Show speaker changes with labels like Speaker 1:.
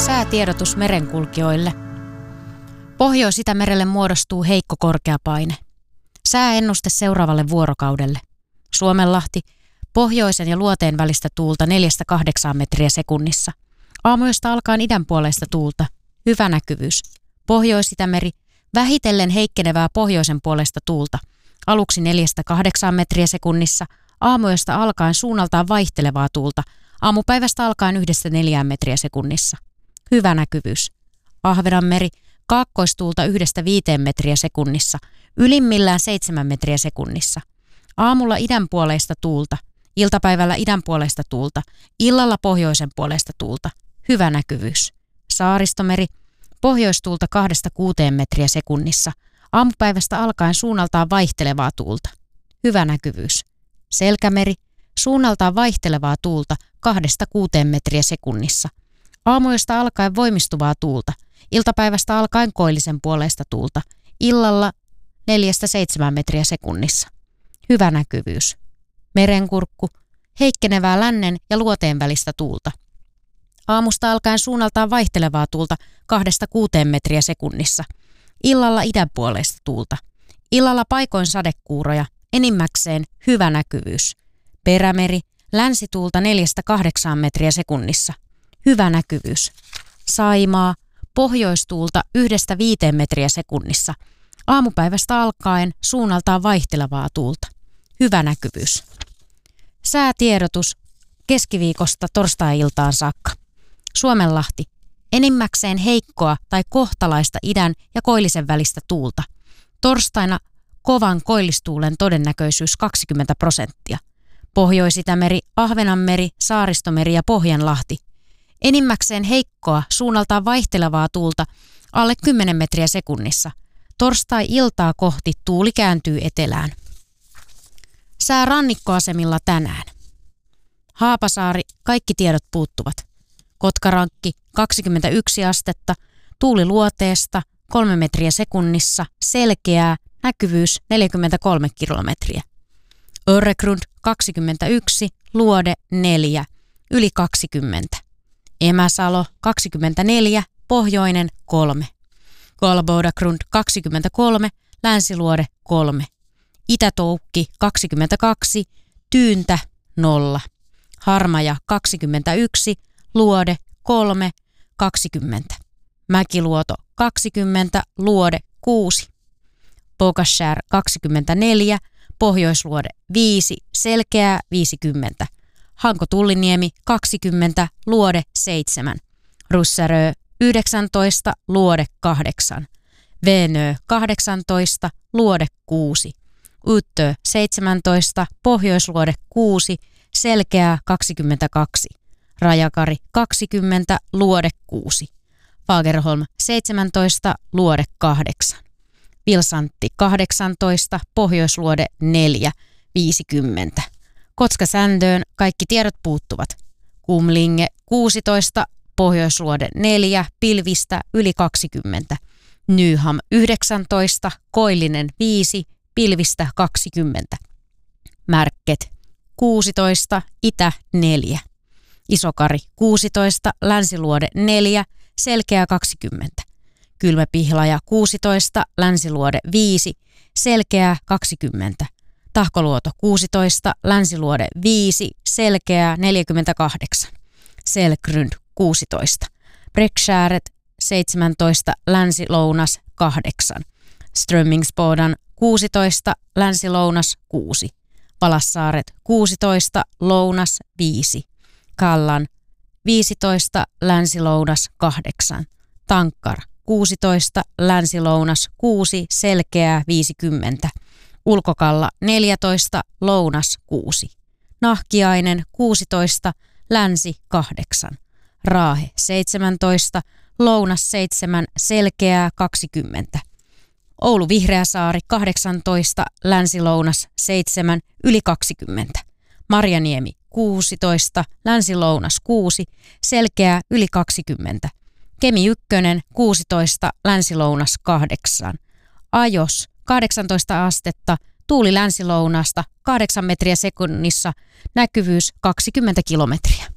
Speaker 1: Säätiedotus merenkulkijoille. Pohjois-Itämerelle muodostuu heikko korkeapaine. Sääennuste seuraavalle vuorokaudelle. Suomenlahti, pohjoisen ja luoteen välistä tuulta 4-8 metriä sekunnissa. Aamuyöstä alkaen idänpuoleista tuulta. Hyvä näkyvyys. Pohjois-Itämeri, vähitellen heikkenevää pohjoisen puolesta tuulta. Aluksi 4-8 metriä sekunnissa. Aamuyöstä alkaen suunnaltaan vaihtelevaa tuulta. Aamupäivästä alkaen 1-4 metriä sekunnissa. Hyvä näkyvyys. Ahvenanmeri, kaakkoistuulta 1-5 metriä sekunnissa. Ylimmillään 7 metriä sekunnissa. Aamulla idänpuoleista tuulta. Iltapäivällä idänpuoleista tuulta. Illalla pohjoisen puolesta tuulta. Hyvä näkyvyys. Saaristomeri, pohjoistuulta 2-6 metriä sekunnissa. Aamupäivästä alkaen suunnaltaan vaihtelevaa tuulta. Hyvä näkyvyys. Selkämeri, suunnaltaan vaihtelevaa tuulta 2-6 metriä sekunnissa. Aamuyöstä alkaen voimistuvaa tuulta. Iltapäivästä alkaen koillisen puoleista tuulta. Illalla 4-7 metriä sekunnissa. Hyvä näkyvyys. Merenkurkku, heikkenevää lännen ja luoteen välistä tuulta. Aamusta alkaen suunnaltaan vaihtelevaa tuulta 2-6 metriä sekunnissa. Illalla idänpuoleista tuulta. Illalla paikoin sadekuuroja, enimmäkseen hyvä näkyvyys. Perämeri, länsituulta 4-8 metriä sekunnissa. Hyvä näkyvyys. Saimaa, pohjoistuulta 1-5 metriä sekunnissa. Aamupäivästä alkaen suunnaltaan vaihtelevaa tuulta. Hyvä näkyvyys. Säätiedotus keskiviikosta torstai-iltaan saakka. Suomenlahti, enimmäkseen heikkoa tai kohtalaista idän ja koillisen välistä tuulta. Torstaina kovan koillistuulen todennäköisyys 20%. Pohjois-Itämeri, Ahvenanmeri, Saaristomeri ja Pohjanlahti. Enimmäkseen heikkoa, suunnaltaan vaihtelevaa tuulta alle 10 metriä sekunnissa. Torstai-iltaa kohti tuuli kääntyy etelään. Sää rannikkoasemilla tänään. Haapasaari, kaikki tiedot puuttuvat. Kotkarankki, 21 astetta, tuuli luoteesta, 3 metriä sekunnissa, selkeää, näkyvyys 43 kilometriä. Öregrund, 21, luode 4, yli 20. Emäsalo, 24, pohjoinen 3. Kolbodagrund, 23, länsiluode 3. Itätoukki, 22, tyyntä 0. Harmaja, 21, luode 3, 20. Mäkiluoto, 20, luode 6. Pogashär, 24, pohjoisluode 5, selkeää 50. Hanko-Tulliniemi 20, luode 7. Russärö 19, luode 8. Venö 18, luode 6. Uttö 17, pohjoisluode 6, selkeää 22. Rajakari 20, luode 6. Fagerholm 17, luode 8. Vilsantti 18, pohjoisluode 4, 50. Kotka-Sändöön kaikki tiedot puuttuvat. Kumlinge 16, pohjoisluode 4, pilvistä yli 20. Nyham 19, koillinen 5, pilvistä 20. Märket 16, itä 4. Isokari 16, länsiluode 4, selkeä 20. Kylmäpihlaja 16, länsiluode 5, selkeää 20. Tahkoluoto 16, länsiluode 5, selkeää 48. Selgrund 16. Brekskäret 17, länsi-lounas 8. Strömmingsbodan 16, länsi-lounas 6. Valassaaret 16, lounas 5. Kallan 15, länsi-lounas 8. Tankkar 16, länsi-lounas 6, selkeää 50. Ulkokalla 14, lounas 6. Nahkiainen 16, länsi 8. Raahe 17, lounas 7, selkeää 20. Oulu Vihreäsaari 18, länsi-lounas 7, yli 20. Marjaniemi 16, länsi-lounas 6, selkeää yli 20. Kemi 1, 16, länsi-lounas 8. Ajos 18 astetta, tuuli länsi-lounasta 8 metriä sekunnissa, näkyvyys 20 kilometriä.